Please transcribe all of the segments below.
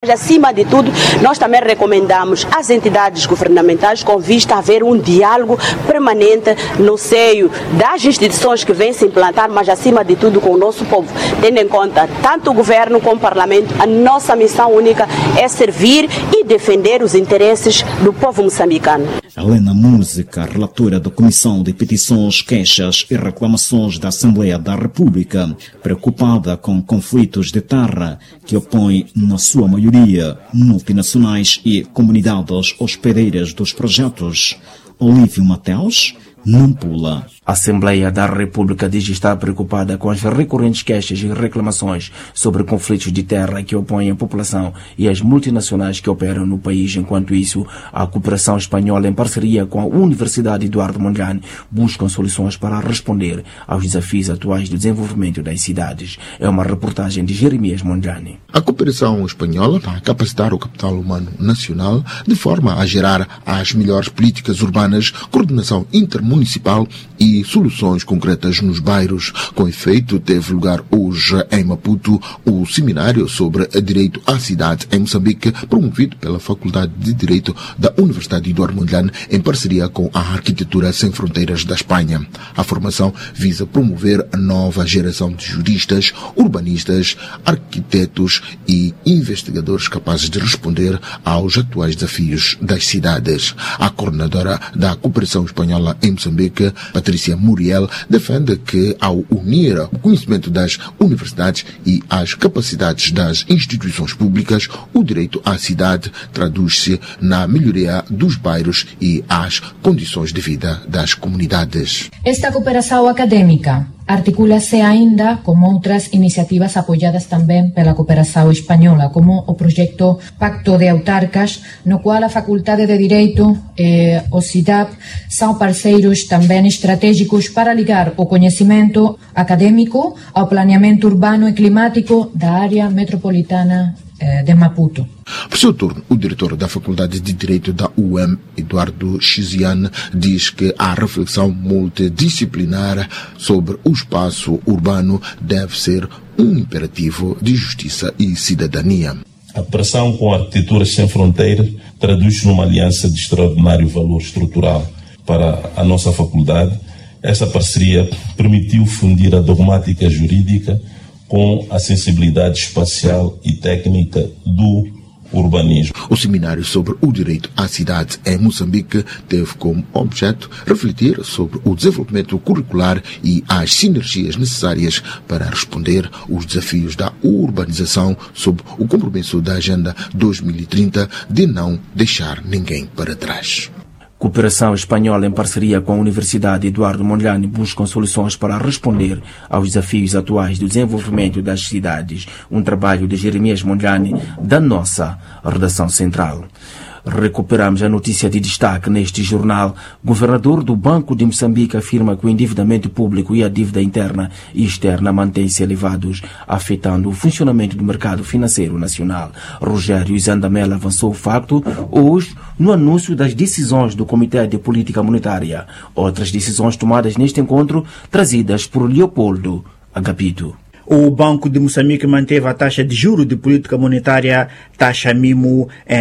Acima de tudo, nós também recomendamos às entidades governamentais com vista a haver um diálogo permanente no seio das instituições que vêm se implantar, mas acima de tudo com o nosso povo. Tendo em conta tanto o governo como o parlamento, a nossa missão única é servir e defender os interesses do povo moçambicano. Helena Música, relatora da Comissão de Petições, Queixas e Reclamações da Assembleia da República, preocupada com conflitos de terra que opõem, na sua maioria, multinacionais e comunidades hospedeiras dos projetos. Olívio Mateus, Nampula. A Assembleia da República diz estar preocupada com as recorrentes queixas e reclamações sobre conflitos de terra que opõem a população e as multinacionais que operam no país. Enquanto isso, a cooperação espanhola, em parceria com a Universidade Eduardo Mondlane, buscam soluções para responder aos desafios atuais do desenvolvimento das cidades. É uma reportagem de Jeremias Mondlane. A cooperação espanhola vai capacitar o capital humano nacional de forma a gerar as melhores políticas urbanas, coordenação intermunicipal e soluções concretas nos bairros. Com efeito, teve lugar hoje em Maputo o seminário sobre direito à cidade em Moçambique, promovido pela Faculdade de Direito da Universidade Eduardo Mondlane em parceria com a Arquitetura Sem Fronteiras da Espanha. A formação visa promover a nova geração de juristas, urbanistas, arquitetos e investigadores capazes de responder aos atuais desafios das cidades. A coordenadora da cooperação espanhola em Moçambique, Patrícia Muriel, defende que, ao unir o conhecimento das universidades e as capacidades das instituições públicas, o direito à cidade traduz-se na melhoria dos bairros e as condições de vida das comunidades. Esta cooperação académica articula-se ainda com outras iniciativas apoiadas também pela cooperação espanhola, como o projeto Pacto de Autarcas, no qual a Faculdade de Direito e o CIDAP são parceiros também estratégicos para ligar o conhecimento acadêmico ao planeamento urbano e climático da área metropolitana de Maputo. Por seu turno, o diretor da Faculdade de Direito da UEM, Eduardo Chiziane, diz que a reflexão multidisciplinar sobre o espaço urbano deve ser um imperativo de justiça e cidadania. A pressão com a Arquitetura Sem Fronteiras traduz-se numa aliança de extraordinário valor estrutural para a nossa faculdade. Essa parceria permitiu fundir a dogmática jurídica com a sensibilidade espacial e técnica do urbanismo. O seminário sobre o direito à cidade em Moçambique teve como objeto refletir sobre o desenvolvimento curricular e as sinergias necessárias para responder aos desafios da urbanização sob o compromisso da Agenda 2030 de não deixar ninguém para trás. Cooperação espanhola em parceria com a Universidade Eduardo Mondlane buscam soluções para responder aos desafios atuais do desenvolvimento das cidades. Um trabalho de Jeremias Mondlane, da nossa redação central. Recuperamos a notícia de destaque neste jornal. O governador do Banco de Moçambique afirma que o endividamento público e a dívida interna e externa mantêm-se elevados, afetando o funcionamento do mercado financeiro nacional. Rogério Zandamela avançou o facto hoje no anúncio das decisões do Comitê de Política Monetária. Outras decisões tomadas neste encontro, trazidas por Leopoldo Agapito. O Banco de Moçambique manteve a taxa de juros de política monetária, taxa mínimo, em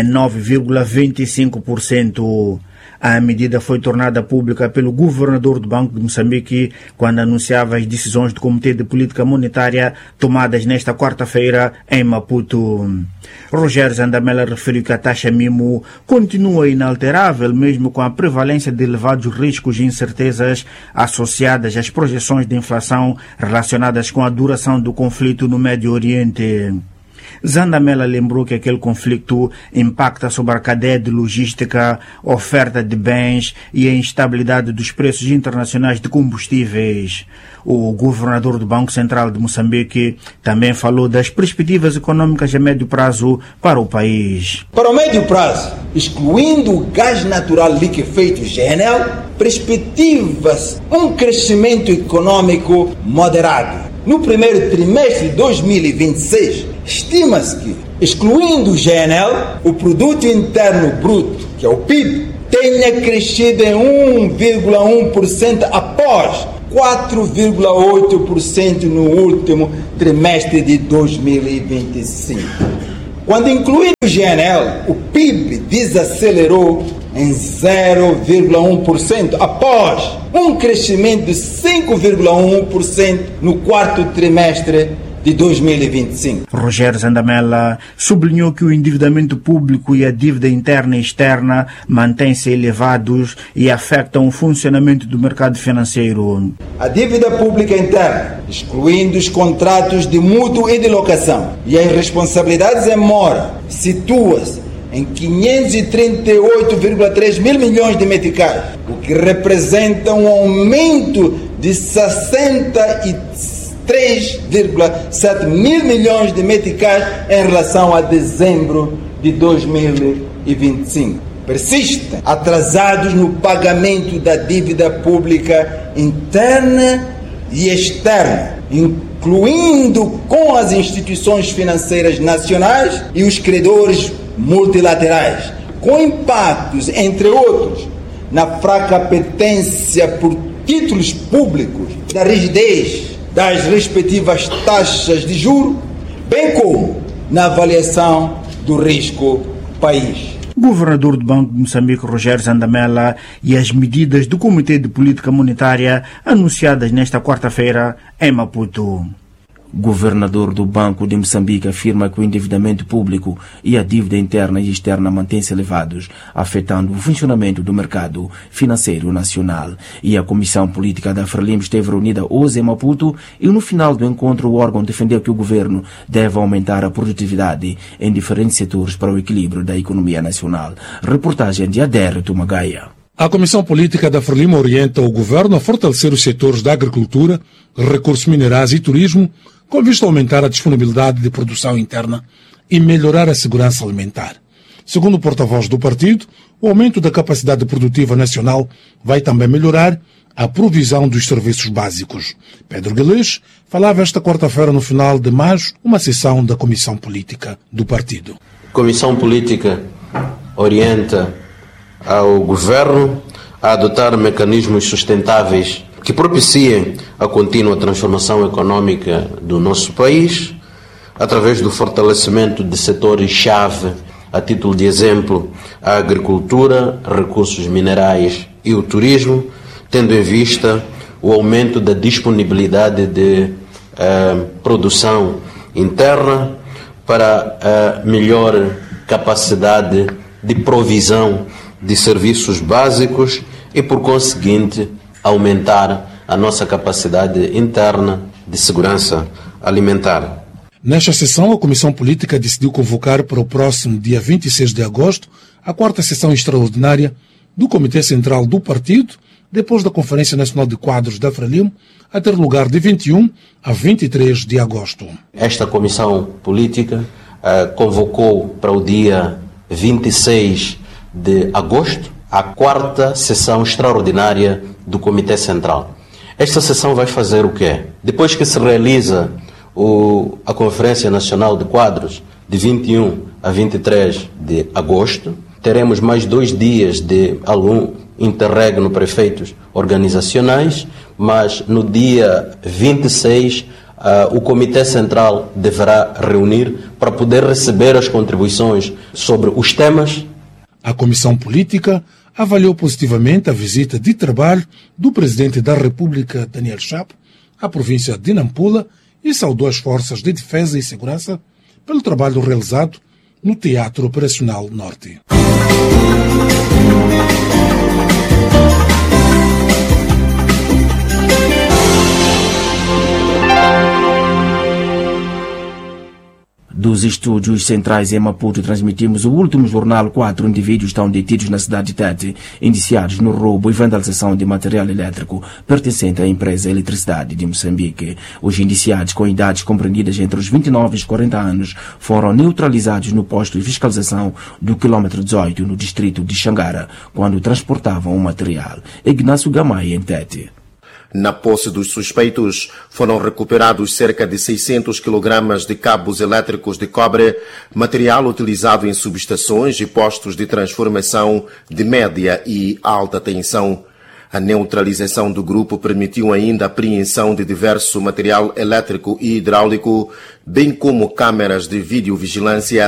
9,25%. A medida foi tornada pública pelo governador do Banco de Moçambique quando anunciava as decisões do Comitê de Política Monetária tomadas nesta quarta-feira em Maputo. Rogério Zandamela referiu que a taxa mínimo continua inalterável mesmo com a prevalência de elevados riscos e incertezas associadas às projeções de inflação relacionadas com a duração do conflito no Médio Oriente. Zandamela lembrou que aquele conflito impacta sobre a cadeia de logística, oferta de bens e a instabilidade dos preços internacionais de combustíveis. O governador do Banco Central de Moçambique também falou das perspectivas econômicas a médio prazo para o país. Para o médio prazo, excluindo o gás natural liquefeito GNL, perspectiva-se um crescimento econômico moderado. No primeiro trimestre de 2026, estima-se que, excluindo o GNL, o Produto Interno Bruto, que é o PIB, tenha crescido em 1,1% após 4,8% no último trimestre de 2025. Quando incluir o GNL, o PIB desacelerou em 0,1% após um crescimento de 5,1% no quarto trimestre de 2025. Rogério Zandamela sublinhou que o endividamento público e a dívida interna e externa mantêm-se elevados e afetam o funcionamento do mercado financeiro. A dívida pública interna, excluindo os contratos de mútuo e de locação e as responsabilidades em mora, situa-se em 538,3 mil milhões de meticais, o que representa um aumento de 63,7 mil milhões de meticais em relação a dezembro de 2025. Persistem atrasados no pagamento da dívida pública interna e externa, incluindo com as instituições financeiras nacionais e os credores multilaterais, com impactos, entre outros, na fraca apetência por títulos públicos, da rigidez das respectivas taxas de juros, bem como na avaliação do risco país. O governador do Banco de Moçambique, Rogério Zandamela, e as medidas do Comitê de Política Monetária anunciadas nesta quarta-feira em Maputo. O governador do Banco de Moçambique afirma que o endividamento público e a dívida interna e externa mantêm-se elevados, afetando o funcionamento do mercado financeiro nacional. E a Comissão Política da Frelimo esteve reunida hoje em Maputo e no final do encontro o órgão defendeu que o governo deve aumentar a produtividade em diferentes setores para o equilíbrio da economia nacional. Reportagem de Adérito Magaia. A Comissão Política da Frelimo orienta o governo a fortalecer os setores da agricultura, recursos minerais e turismo, com vista a aumentar a disponibilidade de produção interna e melhorar a segurança alimentar. Segundo o porta-voz do partido, o aumento da capacidade produtiva nacional vai também melhorar a provisão dos serviços básicos. Pedro Guilherme falava esta quarta-feira, no final de maio, uma sessão da Comissão Política do partido. A Comissão Política orienta ao governo a adotar mecanismos sustentáveis que propiciem a contínua transformação econômica do nosso país, através do fortalecimento de setores-chave, a título de exemplo, a agricultura, recursos minerais e o turismo, tendo em vista o aumento da disponibilidade de produção interna para a melhor capacidade de provisão de serviços básicos e, por conseguinte, aumentar a nossa capacidade interna de segurança alimentar. Nesta sessão, a Comissão Política decidiu convocar para o próximo dia 26 de agosto a quarta sessão extraordinária do Comitê Central do Partido, depois da Conferência Nacional de Quadros da Frelimo, a ter lugar de 21 a 23 de agosto. Esta Comissão Política convocou para o dia 26 de agosto a quarta sessão extraordinária do Comitê Central. Esta sessão vai fazer o quê? Depois que se realiza a Conferência Nacional de Quadros, de 21 a 23 de agosto, teremos mais 2 dias de algum interregno prefeitos organizacionais, mas no dia 26 o Comitê Central deverá reunir para poder receber as contribuições sobre os temas. A Comissão Política avaliou positivamente a visita de trabalho do Presidente da República, Daniel Chapo, à província de Nampula e saudou as Forças de Defesa e Segurança pelo trabalho realizado no Teatro Operacional Norte. Dos estúdios centrais em Maputo transmitimos o último jornal. 4 indivíduos estão detidos na cidade de Tete, indiciados no roubo e vandalização de material elétrico pertencente à empresa Eletricidade de Moçambique. Os indiciados, com idades compreendidas entre os 29 e os 40 anos, foram neutralizados no posto de fiscalização do quilômetro 18, no distrito de Xangara, quando transportavam o material. Ignácio Gamay, em Tete. Na posse dos suspeitos, foram recuperados cerca de 600 kg de cabos elétricos de cobre, material utilizado em subestações e postos de transformação de média e alta tensão. A neutralização do grupo permitiu ainda a apreensão de diverso material elétrico e hidráulico, bem como câmeras de videovigilância,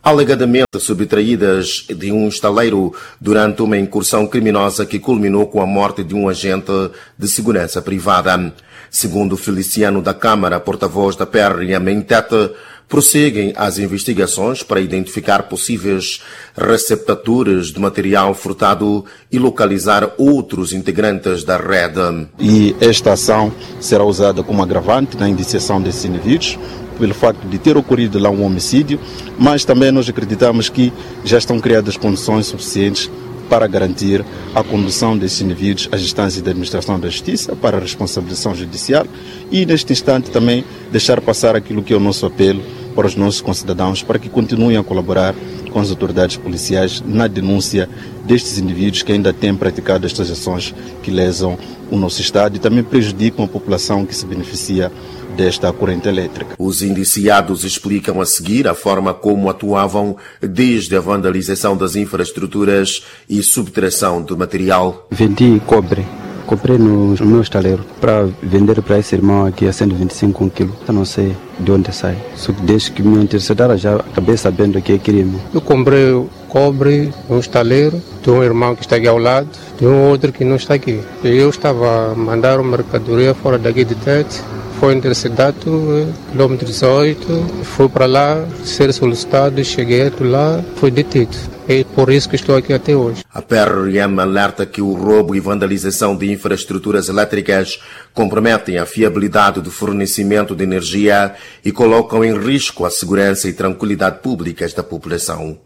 alegadamente subtraídas de um estaleiro durante uma incursão criminosa que culminou com a morte de um agente de segurança privada. Segundo Feliciano da Câmara, porta-voz da PRM em Tete, prosseguem as investigações para identificar possíveis receptadores de material furtado e localizar outros integrantes da rede. E esta ação será usada como agravante na indiciação desses indivíduos, pelo facto de ter ocorrido lá um homicídio, mas também nós acreditamos que já estão criadas condições suficientes para garantir a condução desses indivíduos às instâncias da administração da justiça para a responsabilização judicial e, neste instante, também deixar passar aquilo que é o nosso apelo para os nossos concidadãos para que continuem a colaborar com as autoridades policiais na denúncia destes indivíduos que ainda têm praticado estas ações que lesam o nosso Estado e também prejudicam a população que se beneficia desta corrente elétrica. Os indiciados explicam a seguir a forma como atuavam desde a vandalização das infraestruturas e subtração de material. Vendi cobre. Comprei no meu estaleiro para vender para esse irmão aqui a 125 um quilo. Eu não sei de onde sai. Só que desde que me interessaram já acabei sabendo que é crime. Eu comprei cobre no estaleiro de um irmão que está aqui ao lado, de um outro que não está aqui. Eu estava a mandar uma mercadoria fora daqui de Tete. Foi interceptado, quilômetro 18, fui para lá, ser solicitado, cheguei lá, fui detido. É por isso que estou aqui até hoje. A PRM alerta que o roubo e vandalização de infraestruturas elétricas comprometem a fiabilidade do fornecimento de energia e colocam em risco a segurança e tranquilidade públicas da população.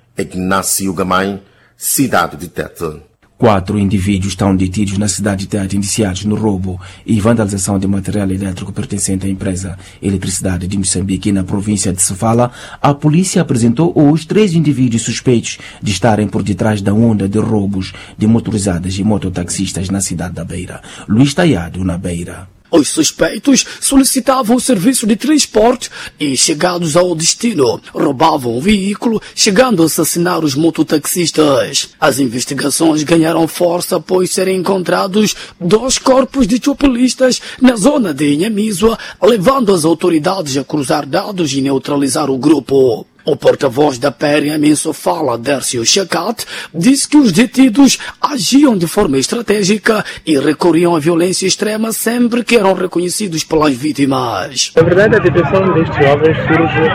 Ignácio Gamay, cidade de Tete. 4 indivíduos estão detidos na cidade de Tete, indiciados no roubo e vandalização de material elétrico pertencente à empresa Eletricidade de Moçambique. Na província de Sofala, a polícia apresentou hoje 3 indivíduos suspeitos de estarem por detrás da onda de roubos de motorizadas e mototaxistas na cidade da Beira. Luís Taiado, na Beira. Os suspeitos solicitavam o serviço de transporte e, chegados ao destino, roubavam o veículo, chegando a assassinar os mototaxistas. As investigações ganharam força após serem encontrados 2 corpos de chopelistas na zona de Inhamizua, levando as autoridades a cruzar dados e neutralizar o grupo. O porta-voz da PRM em Sofala, Dércio Chacat, disse que os detidos agiam de forma estratégica e recorriam à violência extrema sempre que eram reconhecidos pelas vítimas. Na verdade, a detenção destes jovens surge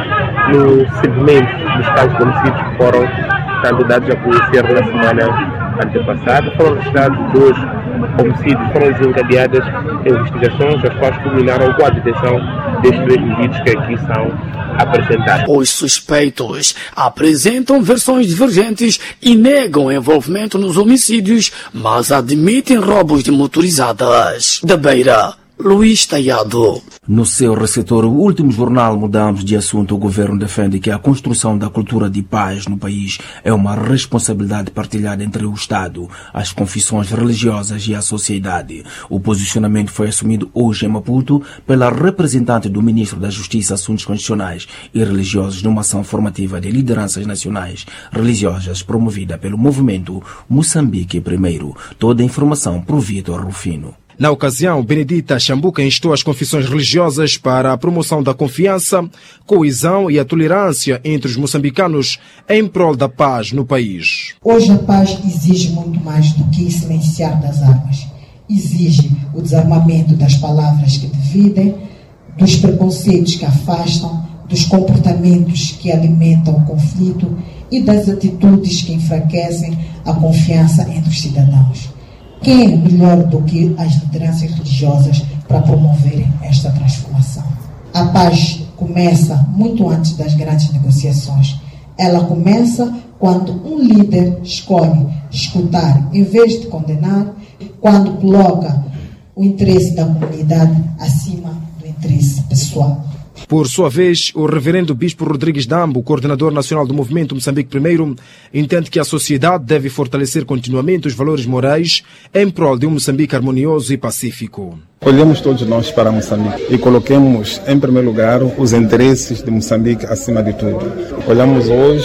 no segmento dos casos de homicídios que foram dados a conhecer na semana antepassada. Foram registrados 2 homicídios, foram desencadeadas investigações, as quais culminaram com a detenção destes 2 indivíduos que aqui são apresentados. Os suspeitos apresentam versões divergentes e negam envolvimento nos homicídios, mas admitem roubos de motorizadas. Da Beira, Luís Taiado. No seu receptor, o último jornal, mudamos de assunto. O governo defende que a construção da cultura de paz no país é uma responsabilidade partilhada entre o Estado, as confissões religiosas e a sociedade. O posicionamento foi assumido hoje em Maputo pela representante do ministro da Justiça, Assuntos Constitucionais e Religiosos numa ação formativa de lideranças nacionais religiosas promovida pelo movimento Moçambique Primeiro. Toda a informação por Vitor Rufino. Na ocasião, Benedita Chambuca instou as confissões religiosas para a promoção da confiança, coesão e a tolerância entre os moçambicanos em prol da paz no país. Hoje a paz exige muito mais do que silenciar das armas. Exige o desarmamento das palavras que dividem, dos preconceitos que afastam, dos comportamentos que alimentam o conflito e das atitudes que enfraquecem a confiança entre os cidadãos. Quem é melhor do que as lideranças religiosas para promoverem esta transformação? A paz começa muito antes das grandes negociações. Ela começa quando um líder escolhe escutar em vez de condenar, quando coloca o interesse da comunidade acima do interesse pessoal. Por sua vez, o reverendo Bispo Rodrigues Dambo, coordenador nacional do movimento Moçambique Primeiro, entende que a sociedade deve fortalecer continuamente os valores morais em prol de um Moçambique harmonioso e pacífico. Olhemos todos nós para Moçambique e coloquemos em primeiro lugar os interesses de Moçambique acima de tudo. Olhamos hoje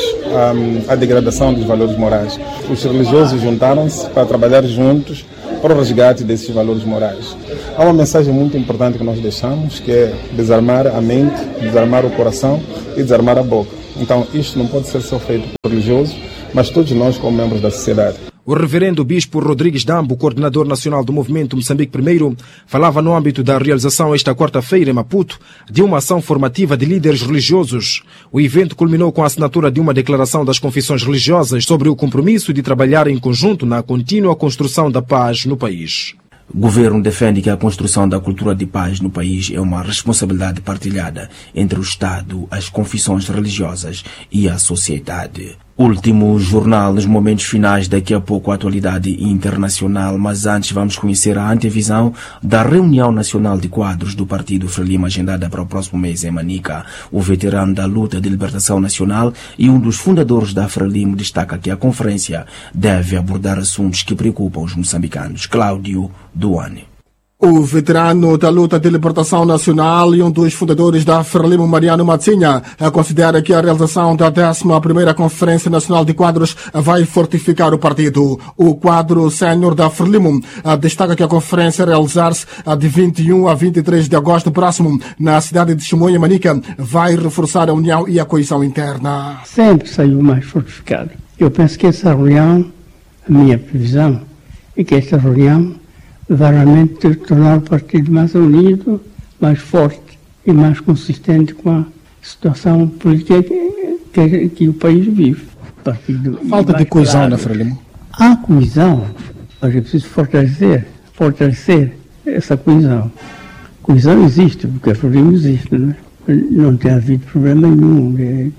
a degradação dos valores morais. Os religiosos juntaram-se para trabalhar juntos para o resgate desses valores morais. Há uma mensagem muito importante que nós deixamos, que é desarmar a mente, desarmar o coração e desarmar a boca. Então isto não pode ser só feito por religiosos, mas todos nós como membros da sociedade. O reverendo Bispo Rodrigues Dambo, coordenador nacional do Movimento Moçambique I, falava no âmbito da realização esta quarta-feira em Maputo de uma ação formativa de líderes religiosos. O evento culminou com a assinatura de uma declaração das confissões religiosas sobre o compromisso de trabalhar em conjunto na contínua construção da paz no país. O governo defende que a construção da cultura de paz no país é uma responsabilidade partilhada entre o Estado, as confissões religiosas e a sociedade. Último jornal nos momentos finais, daqui a pouco a atualidade internacional, mas antes vamos conhecer a antevisão da reunião nacional de quadros do Partido Frelimo agendada para o próximo mês em Manica. O veterano da luta de libertação nacional e um dos fundadores da Frelimo destaca que a conferência deve abordar assuntos que preocupam os moçambicanos. Cláudio Duane. O veterano da luta de libertação nacional e um dos fundadores da Frelimo, Mariano Matsinha, considera que a realização da 11ª Conferência Nacional de Quadros vai fortificar o partido. O quadro sénior da Frelimo destaca que a conferência a realizar-se de 21 a 23 de agosto próximo na cidade de Chimoio, Manica, vai reforçar a união e a coesão interna. Sempre saiu mais fortificado. Eu penso que essa reunião, a minha previsão, é que esta reunião vai realmente tornar o partido mais unido, mais forte e mais consistente com a situação política que o país vive. Falta de coesão na Frelimo? Há coesão, mas é preciso fortalecer essa coesão. Coesão existe, porque a Frelimo existe, não é? Não tem havido problema nenhum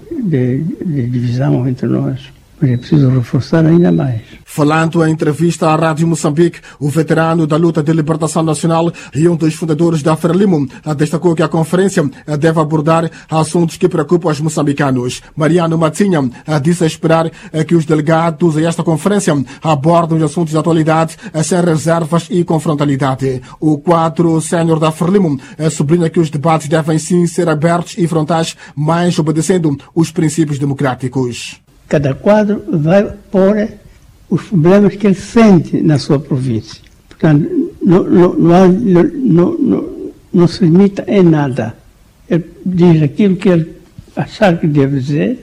de divisão entre nós. Mas é preciso reforçar ainda mais. Falando em entrevista à Rádio Moçambique, o veterano da luta de libertação nacional e um dos fundadores da Frelimo destacou que a conferência deve abordar assuntos que preocupam os moçambicanos. Mariano Matsinha disse esperar que os delegados a esta conferência abordem os assuntos de atualidade sem reservas e confrontalidade. O quadro sénior da Frelimo sublinha que os debates devem sim ser abertos e frontais, mas obedecendo os princípios democráticos. Cada quadro vai pôr os problemas que ele sente na sua província. Portanto, não se limita em nada. Ele diz aquilo que ele achar que deve dizer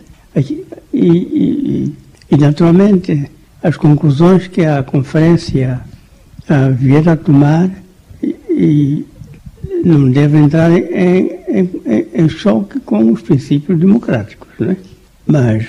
e naturalmente, as conclusões que a conferência vier a tomar e não deve entrar em choque com os princípios democráticos, não é? Mas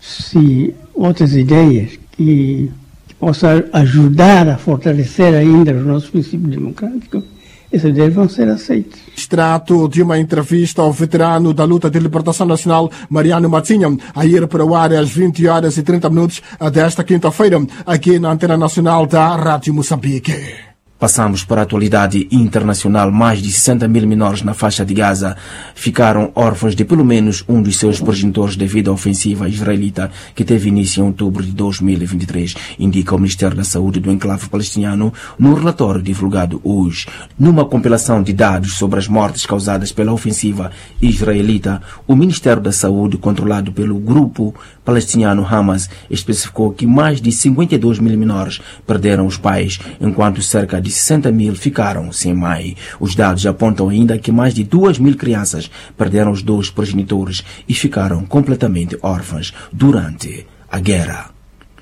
se outras ideias que possam ajudar a fortalecer ainda os nossos princípios democráticos, essas ideias vão ser aceitas. Extrato de uma entrevista ao veterano da luta de libertação nacional, Mariano Matsinha, a ir para o ar às 20h30 desta quinta-feira, aqui na Antena Nacional da Rádio Moçambique. Passamos para a atualidade internacional. Mais de 60 mil menores na faixa de Gaza ficaram órfãos de pelo menos um dos seus progenitores devido à ofensiva israelita que teve início em outubro de 2023, indica o Ministério da Saúde do enclave palestiniano no relatório divulgado hoje. Numa compilação de dados sobre as mortes causadas pela ofensiva israelita, o Ministério da Saúde, controlado pelo grupo palestiniano Hamas, especificou que mais de 52 mil menores perderam os pais, enquanto cerca de 60 mil ficaram sem mãe. Os dados apontam ainda que mais de 2 mil crianças perderam os dois progenitores e ficaram completamente órfãs durante a guerra.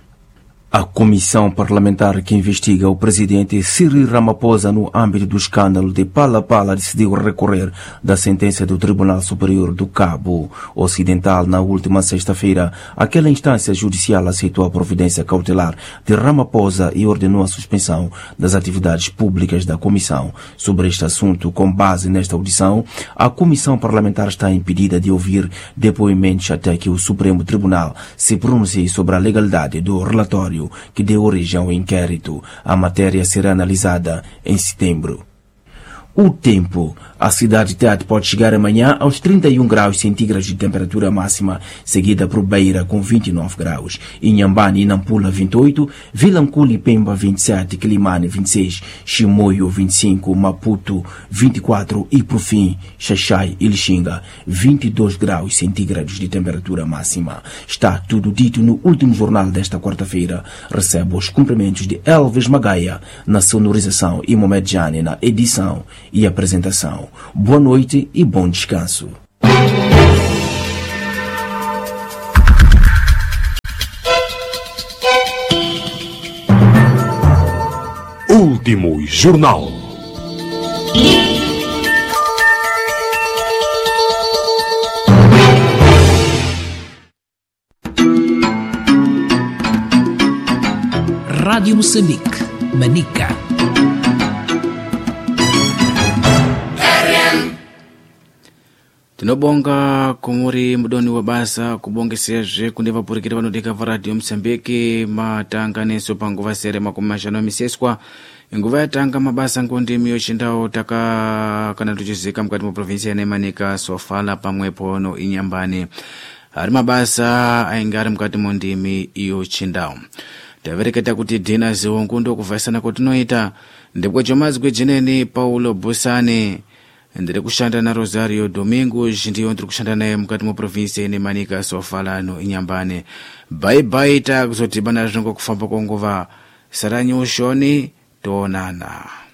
A comissão parlamentar que investiga o presidente Cyril Ramaphosa no âmbito do escândalo de Pala-Pala decidiu recorrer da sentença do Tribunal Superior do Cabo Ocidental na última sexta-feira. Aquela instância judicial aceitou a providência cautelar de Ramaphosa e ordenou a suspensão das atividades públicas da comissão. Sobre este assunto, com base nesta audição, a comissão parlamentar está impedida de ouvir depoimentos até que o Supremo Tribunal se pronuncie sobre a legalidade do relatório que deu origem ao inquérito. A matéria será analisada em setembro. O tempo. A cidade de Tete pode chegar amanhã aos 31 graus centígrados de temperatura máxima, seguida por Beira com 29 graus. Inhambane e Nampula 28, Vilanculo e Pemba 27, Quilimane 26, Chimoio 25, Maputo 24 e por fim Xaxai e Lixinga 22 graus centígrados de temperatura máxima. Está tudo dito no último jornal desta quarta-feira. Recebo os cumprimentos de Elvis Magaia na sonorização e Mohamed Jane na edição e apresentação. Boa noite e bom descanso. Último Jornal. Rádio Moçambique, Manica. Tinobonga kumuri mudoni wa basa kubongesezve kundeva purikira vanodeka va Radio Moçambique matanganiso panguva sere makumi mashanu amiseswa inguva yatanga mabasa nkondimi yochindau kana tuchizika mukati mu provinsi ya Manica Sofala pamwepo no Inyambane ari mabasa ainge ari mukati mondimi yochindau. Tavereketa kuti Dina Ziwongundo kuvhaisana kwatinoita ndipwe chomazi kwejeneni Paulo Busane ndiri kushanda na Rosario Domingos ndiyo ndiri kushanda naye mukati mu provinsi ya Manica Sofala no Inyambane. Bye bye takuzodhibana zvongo kufamba kwenguva saranyi ushoni toonana.